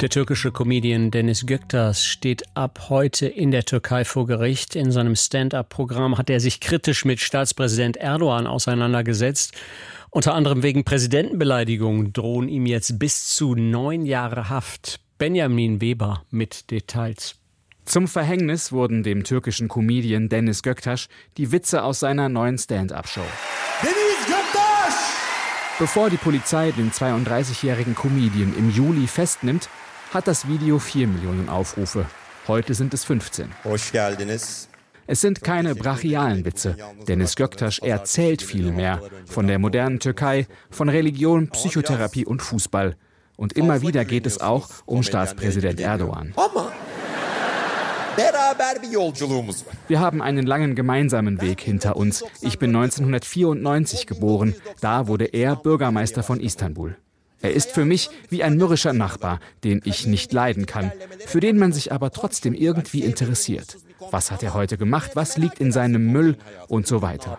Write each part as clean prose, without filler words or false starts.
Der türkische Comedian Deniz Göktaş steht ab heute in der Türkei vor Gericht. In seinem Stand-up-Programm hat er sich kritisch mit Staatspräsident Erdogan auseinandergesetzt. Unter anderem wegen Präsidentenbeleidigung drohen ihm jetzt bis zu 9 Jahre Haft. Benjamin Weber mit Details. Zum Verhängnis wurden dem türkischen Comedian Deniz Göktaş die Witze aus seiner neuen Stand-up-Show. Deniz Göktaş! Bevor die Polizei den 32-jährigen Comedian im Juli festnimmt, hat das Video 4 Millionen Aufrufe. Heute sind es 15. Hoş geldiniz. Es sind keine brachialen Witze. Deniz Göktaş erzählt viel mehr. Von der modernen Türkei, von Religion, Psychotherapie und Fußball. Und immer wieder geht es auch um Staatspräsident Erdogan. Wir haben einen langen gemeinsamen Weg hinter uns. Ich bin 1994 geboren. Da wurde er Bürgermeister von Istanbul. Er ist für mich wie ein mürrischer Nachbar, den ich nicht leiden kann, für den man sich aber trotzdem irgendwie interessiert. Was hat er heute gemacht? Was liegt in seinem Müll? Und so weiter.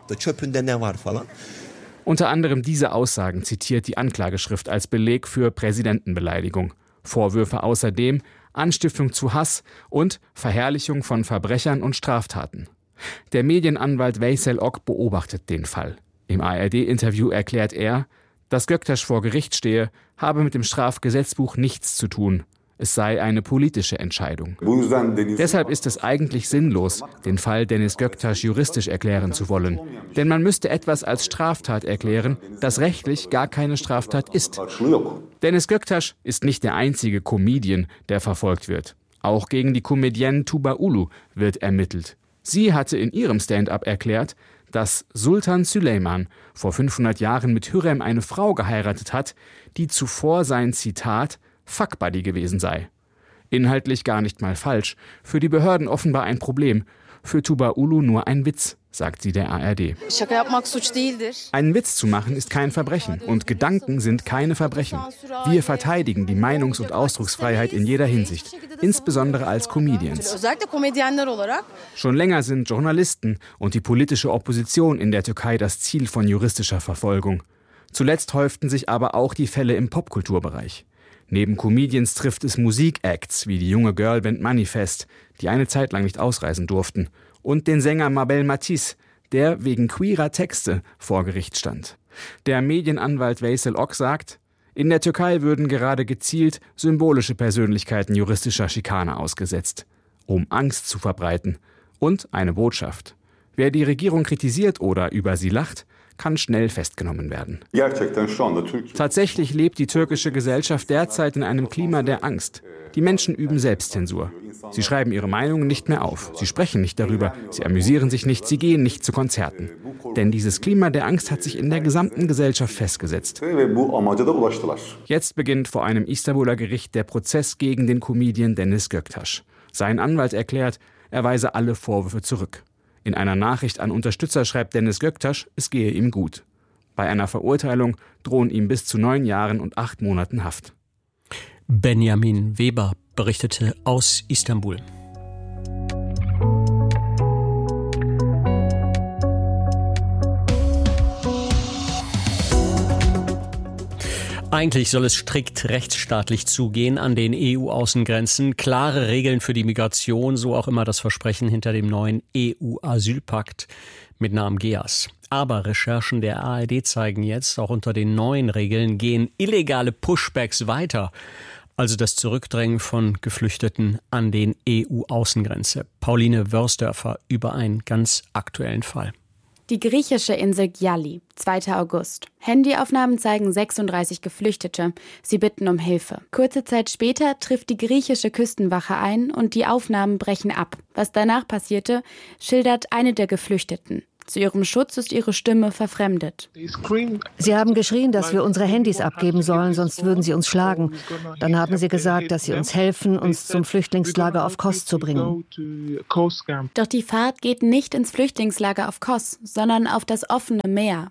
Unter anderem diese Aussagen zitiert die Anklageschrift als Beleg für Präsidentenbeleidigung. Vorwürfe außerdem Anstiftung zu Hass und Verherrlichung von Verbrechern und Straftaten. Der Medienanwalt Veysel Ok beobachtet den Fall. Im ARD-Interview erklärt er, dass Göktaş vor Gericht stehe, habe mit dem Strafgesetzbuch nichts zu tun. Es sei eine politische Entscheidung. Deshalb ist es eigentlich sinnlos, den Fall Deniz Göktaş juristisch erklären zu wollen. Denn man müsste etwas als Straftat erklären, das rechtlich gar keine Straftat ist. Deniz Göktaş ist nicht der einzige Comedian, der verfolgt wird. Auch gegen die Comedienne Tuba Ulu wird ermittelt. Sie hatte in ihrem Stand-up erklärt, dass Sultan Süleyman vor 500 Jahren mit Hürrem eine Frau geheiratet hat, die zuvor sein Zitat Fuckbuddy gewesen sei. Inhaltlich gar nicht mal falsch, für die Behörden offenbar ein Problem, für Tuba Ulu nur ein Witz, sagt sie der ARD. Einen Witz zu machen ist kein Verbrechen und Gedanken sind keine Verbrechen. Wir verteidigen die Meinungs- und Ausdrucksfreiheit in jeder Hinsicht, insbesondere als Comedians. Schon länger sind Journalisten und die politische Opposition in der Türkei das Ziel von juristischer Verfolgung. Zuletzt häuften sich aber auch die Fälle im Popkulturbereich. Neben Comedians trifft es Musikacts wie die junge Girlband Manifest, die eine Zeit lang nicht ausreisen durften, und den Sänger Mabel Matiz, der wegen queerer Texte vor Gericht stand. Der Medienanwalt Veysel Ok sagt, in der Türkei würden gerade gezielt symbolische Persönlichkeiten juristischer Schikane ausgesetzt, um Angst zu verbreiten. Und eine Botschaft: Wer die Regierung kritisiert oder über sie lacht, kann schnell festgenommen werden. Tatsächlich lebt die türkische Gesellschaft derzeit in einem Klima der Angst. Die Menschen üben Selbstzensur. Sie schreiben ihre Meinungen nicht mehr auf. Sie sprechen nicht darüber. Sie amüsieren sich nicht. Sie gehen nicht zu Konzerten. Denn dieses Klima der Angst hat sich in der gesamten Gesellschaft festgesetzt. Jetzt beginnt vor einem Istanbuler Gericht der Prozess gegen den Comedian Deniz Göktaş. Sein Anwalt erklärt, er weise alle Vorwürfe zurück. In einer Nachricht an Unterstützer schreibt Deniz Göktaş, es gehe ihm gut. Bei einer Verurteilung drohen ihm bis zu 9 Jahren und 8 Monaten Haft. Benjamin Weber berichtete aus Istanbul. Eigentlich soll es strikt rechtsstaatlich zugehen an den EU-Außengrenzen. Klare Regeln für die Migration, so auch immer das Versprechen hinter dem neuen EU-Asylpakt mit Namen GEAS. Aber Recherchen der ARD zeigen jetzt, auch unter den neuen Regeln gehen illegale Pushbacks weiter. Also das Zurückdrängen von Geflüchteten an den EU-Außengrenze. Pauline Wörsdörfer über einen ganz aktuellen Fall. Die griechische Insel Gialli, 2. August. Handyaufnahmen zeigen 36 Geflüchtete. Sie bitten um Hilfe. Kurze Zeit später trifft die griechische Küstenwache ein und die Aufnahmen brechen ab. Was danach passierte, schildert eine der Geflüchteten. Zu ihrem Schutz ist ihre Stimme verfremdet. Sie haben geschrien, dass wir unsere Handys abgeben sollen, sonst würden sie uns schlagen. Dann haben sie gesagt, dass sie uns helfen, uns zum Flüchtlingslager auf Kos zu bringen. Doch die Fahrt geht nicht ins Flüchtlingslager auf Kos, sondern auf das offene Meer.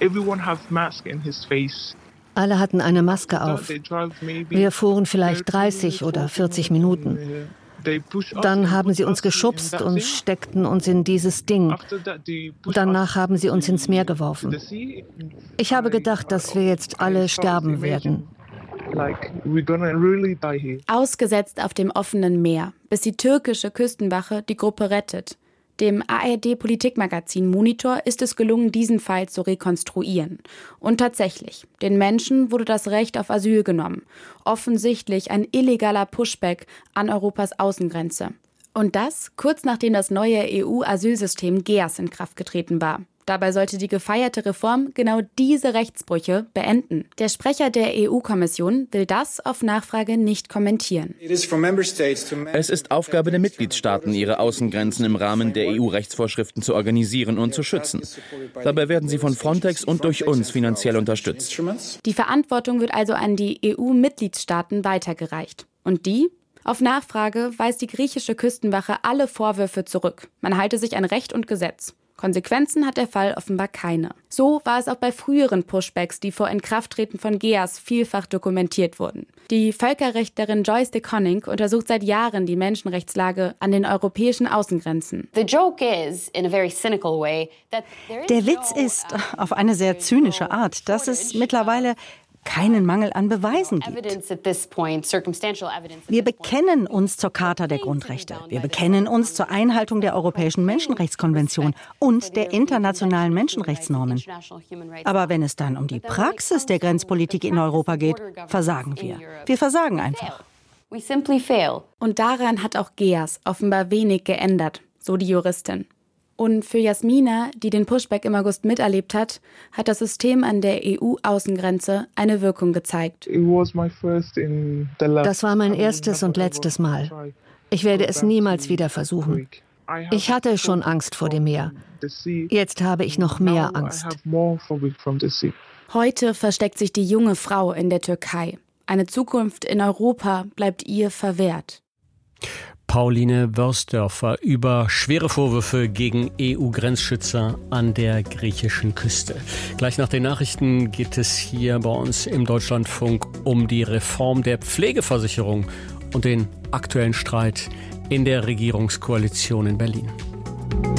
Alle hatten eine Maske auf. Wir fuhren vielleicht 30 oder 40 Minuten. Dann haben sie uns geschubst und steckten uns in dieses Ding. Danach haben sie uns ins Meer geworfen. Ich habe gedacht, dass wir jetzt alle sterben werden. Ausgesetzt auf dem offenen Meer, bis die türkische Küstenwache die Gruppe rettet. Dem ARD-Politikmagazin Monitor ist es gelungen, diesen Fall zu rekonstruieren. Und tatsächlich, den Menschen wurde das Recht auf Asyl genommen. Offensichtlich ein illegaler Pushback an Europas Außengrenze. Und das kurz nachdem das neue EU-Asylsystem GEAS in Kraft getreten war. Dabei sollte die gefeierte Reform genau diese Rechtsbrüche beenden. Der Sprecher der EU-Kommission will das auf Nachfrage nicht kommentieren. Es ist Aufgabe der Mitgliedstaaten, ihre Außengrenzen im Rahmen der EU-Rechtsvorschriften zu organisieren und zu schützen. Dabei werden sie von Frontex und durch uns finanziell unterstützt. Die Verantwortung wird also an die EU-Mitgliedstaaten weitergereicht. Und die? Auf Nachfrage weist die griechische Küstenwache alle Vorwürfe zurück. Man halte sich an Recht und Gesetz. Konsequenzen hat der Fall offenbar keine. So war es auch bei früheren Pushbacks, die vor Inkrafttreten von GEAS vielfach dokumentiert wurden. Die Völkerrechtlerin Joyce de Koning untersucht seit Jahren die Menschenrechtslage an den europäischen Außengrenzen. Der Witz ist, auf eine sehr zynische Art, dass es mittlerweile keinen Mangel an Beweisen gibt. Wir bekennen uns zur Charta der Grundrechte. Wir bekennen uns zur Einhaltung der Europäischen Menschenrechtskonvention und der internationalen Menschenrechtsnormen. Aber wenn es dann um die Praxis der Grenzpolitik in Europa geht, versagen wir. Wir versagen einfach. Und daran hat auch GEAS offenbar wenig geändert, so die Juristin. Und für Jasmina, die den Pushback im August miterlebt hat das System an der EU-Außengrenze eine Wirkung gezeigt. Das war mein erstes und letztes Mal. Ich werde es niemals wieder versuchen. Ich hatte schon Angst vor dem Meer. Jetzt habe ich noch mehr Angst. Heute versteckt sich die junge Frau in der Türkei. Eine Zukunft in Europa bleibt ihr verwehrt. Pauline Wörsdörfer über schwere Vorwürfe gegen EU-Grenzschützer an der griechischen Küste. Gleich nach den Nachrichten geht es hier bei uns im Deutschlandfunk um die Reform der Pflegeversicherung und den aktuellen Streit in der Regierungskoalition in Berlin.